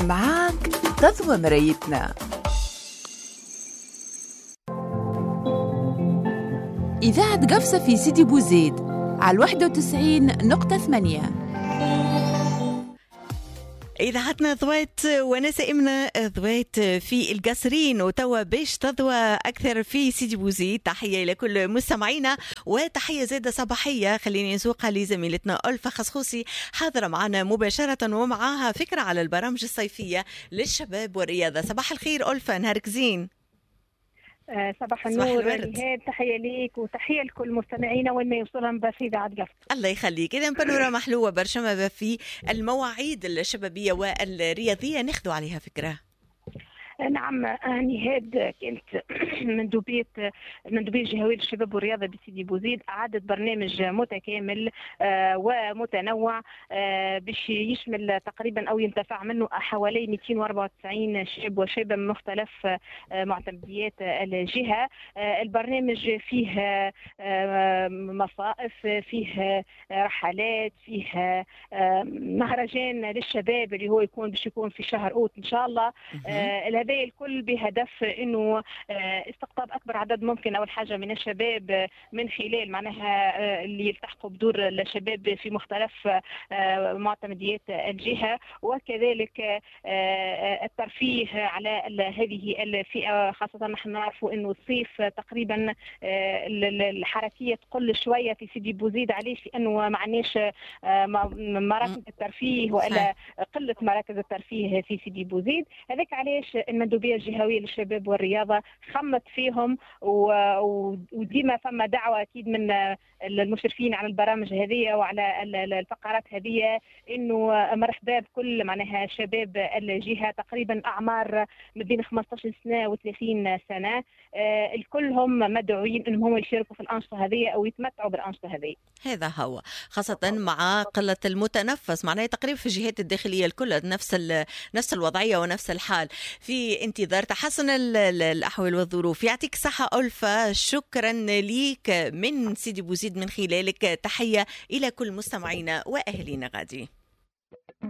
معاك تضوى مرايتنا. إذاعة قفصة في سيدي بوزيد على 91.8. إذاعتنا ضويت ونسائمنا ضويت في القصرين وتوا باش تضوى أكثر في سيدي بوزيد. تحية لكل مستمعينا وتحية زادة صباحية خليني نسوقها لزميلتنا ألفا خصخوصي حاضرة معنا مباشرة ومعاها فكرة على البرامج الصيفية للشباب والرياضة. صباح الخير ألفا، نهارك زين. صباح النور نهاد، تحية ليك وتحية لكل مستمعينا وين ما يوصلهم بسيدة عاد قفص. الله يخليك. إذا بانورا حلوة برشا في المواعيد الشبابية والرياضية ناخذوا عليها فكرة. نعم نهاد، كانت مندوبية الجهوية للشباب والرياضة بسيدي بوزيد أعادت برنامج متكامل ومتنوع باش يشمل تقريبا أو ينتفع منه حوالي 294 شاب وشابة من مختلف معتمديات الجهة. البرنامج فيه مصائف، فيه رحلات، فيه مهرجان للشباب اللي هو باش يكون في شهر أوت إن شاء الله. هذا الكل بهدف انه استقطاب اكبر عدد ممكن اول حاجه من الشباب من خلال معناها اللي يلتحقوا بدور الشباب في مختلف معتمديات الجهه، وكذلك الترفيه على هذه الفئه، خاصه نحن نعرفوا انه الصيف تقريبا الحركيه تقل شويه في سيدي بوزيد. علاش؟ لانه ما عندناش مراكز الترفيه والا قله مراكز الترفيه في سيدي بوزيد. هذاك علاش المندوبية الجهوية للشباب والرياضة خمت فيهم وديما فما دعوة أكيد من المشرفين على البرامج هذه وعلى الفقرات هذه إنه مرحبا بكل معناها شباب الجهة، تقريبا أعمار ما بين 15 سنة و30 سنة. الكلهم مدعوين إنهم هم يشاركوا في الأنشطة هذه أو يتمتعوا بالأنشطة هذه. هذا هو، خاصة مع قلة المتنفس معناها تقريبا في الجهات الداخلية الكل نفس الوضعية ونفس الحال في انتظار تحسن الأحوال والظروف. يعطيك صحة ألفا، شكرا ليك من سيدي بوزيد من خلالك. تحية إلى كل مستمعينا وأهلنا غادي.